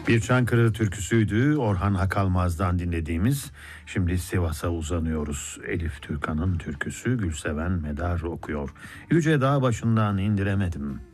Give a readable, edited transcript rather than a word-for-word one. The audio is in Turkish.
Bir Çankırı türküsüydü Orhan Hakalmaz'dan dinlediğimiz. Şimdi Sivas'a uzanıyoruz. Elif Türkan'ın türküsü Gülseven Medar okuyor. Yüce dağ başından indiremedim.